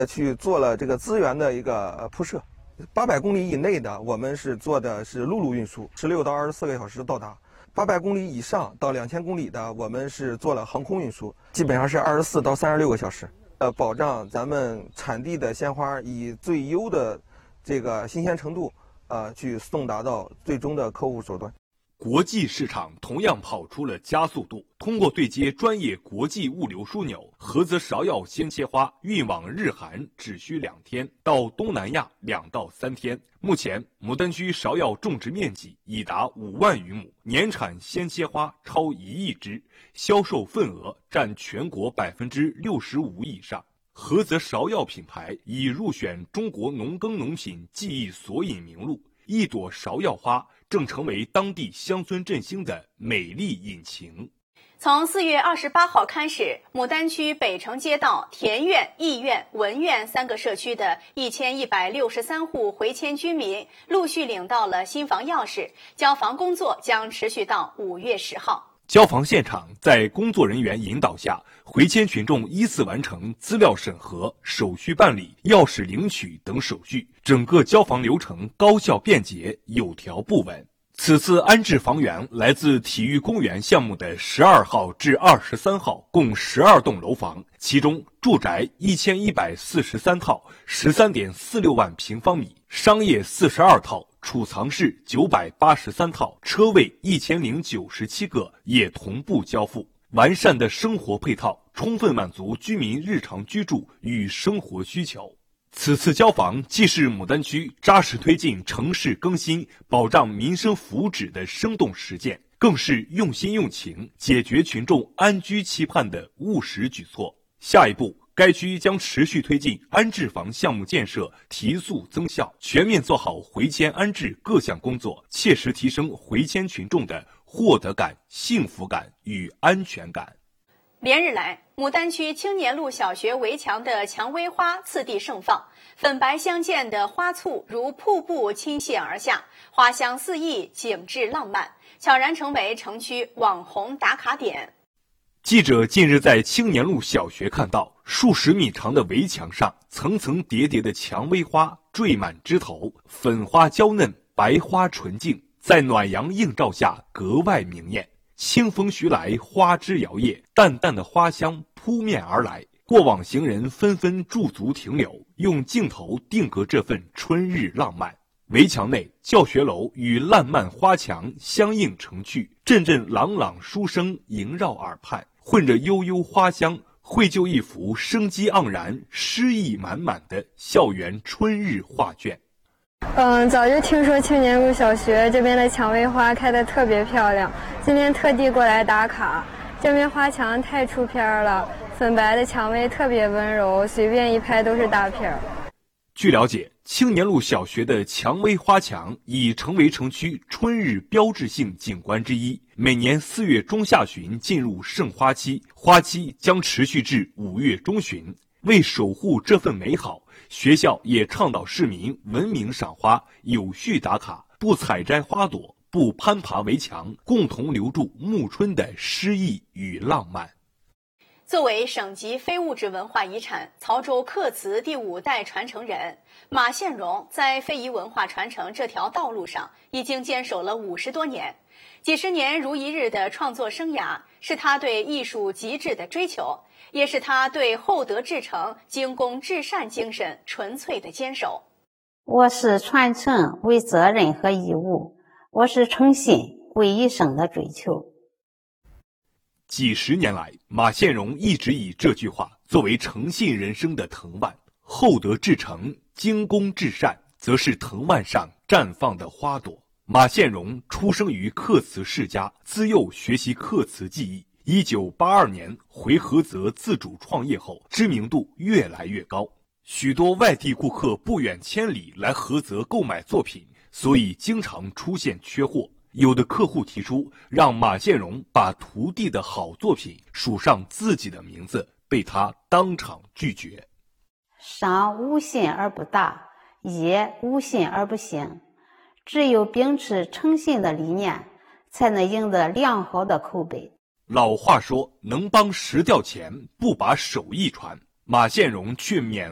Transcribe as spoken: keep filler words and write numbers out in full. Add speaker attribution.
Speaker 1: 去做了这个资源的一个铺设。八百公里以内的，我们是做的是陆路运输，十六到二十四个小时到达；八百公里以上到两千公里的，我们是做了航空运输，基本上是二十四到三十六个小时。呃，保障咱们产地的鲜花以最优的这个新鲜程度，呃，去送达到最终的客户手段。
Speaker 2: 国际市场同样跑出了加速度，通过对接专业国际物流枢纽，菏泽芍药鲜切花运往日韩只需两天，到东南亚两到三天。目前，牡丹区芍药种植面积已达五万余亩，年产鲜切花超一亿只，销售份额占全国百分之六十五以上。菏泽芍药品牌已入选中国农耕农品技艺索引名录，一朵芍药花正成为当地乡村振兴的美丽引擎。
Speaker 3: 从四月二十八号开始，牡丹区北城街道田院、义院、文院三个社区的一千一百六十三户回迁居民陆续领到了新房钥匙，交房工作将持续到五月十号。
Speaker 2: 交房现场在工作人员引导下，回迁群众依次完成资料审核、手续办理、钥匙领取等手续，整个交房流程高效便捷、有条不紊。此次安置房源来自体育公园项目的十二号至二十三号，共十二栋楼房，其中住宅一千一百四十三套，十三点四六万平方米；商业四十二套，储藏室九百八十三套，车位一千零九十七个，也同步交付。完善的生活配套，充分满足居民日常居住与生活需求。此次交房既是牡丹区扎实推进城市更新、保障民生福祉的生动实践，更是用心用情解决群众安居期盼的务实举措。下一步，该区将持续推进安置房项目建设，提速增效，全面做好回迁安置各项工作，切实提升回迁群众的获得感、幸福感与安全感。
Speaker 3: 连日来，牡丹区青年路小学围墙的蔷薇花次第盛放，粉白相间的花簇如瀑布倾泻而下，花香四溢，景致浪漫，悄然成为城区网红打卡点。
Speaker 2: 记者近日在青年路小学看到，数十米长的围墙上，层层叠叠的蔷薇花缀满枝头，粉花娇嫩，白花纯净，在暖阳映照下格外明艳。清风徐来，花枝摇曳，淡淡的花香扑面而来，过往行人纷纷驻足停留，用镜头定格这份春日浪漫。围墙内，教学楼与烂漫花墙相映成趣，阵阵朗朗书声萦绕耳畔，混着悠悠花香，绘就一幅生机盎然、诗意满满的校园春日画卷。
Speaker 4: 嗯，早就听说青年路小学这边的蔷薇花开得特别漂亮，今天特地过来打卡。这边花墙太出片了，粉白的蔷薇特别温柔，随便一拍都是大片。
Speaker 2: 据了解，青年路小学的蔷薇花墙已成为城区春日标志性景观之一。每年四月中下旬进入盛花期，花期将持续至五月中旬。为守护这份美好，学校也倡导市民文明赏花、有序打卡，不采摘花朵，不攀爬围墙，共同留住暮春的诗意与浪漫。
Speaker 3: 作为省级非物质文化遗产，曹州刻瓷第五代传承人马宪荣在非遗文化传承这条道路上已经坚守了五十多年，几十年如一日的创作生涯，是他对艺术极致的追求，也是他对厚德至诚、精工至善精神纯粹的坚守。
Speaker 5: 我是传承为责任和义务，我是诚心为一生的追求。
Speaker 2: 几十年来，马宪荣一直以这句话作为诚信人生的藤蔓，厚德至诚、精工至善，则是藤蔓上绽放的花朵。马宪荣出生于刻瓷世家，自幼学习刻瓷技艺。一九八二年回菏泽自主创业后，知名度越来越高，许多外地顾客不远千里来菏泽购买作品，所以经常出现缺货。有的客户提出让马宪荣把徒弟的好作品署上自己的名字，被他当场拒绝。
Speaker 5: 商无信而不达，业无信而不兴。只有秉持诚信的理念，才能赢得良好的口碑。
Speaker 2: 老话说，能帮十吊钱，不把手艺传。马宪荣却免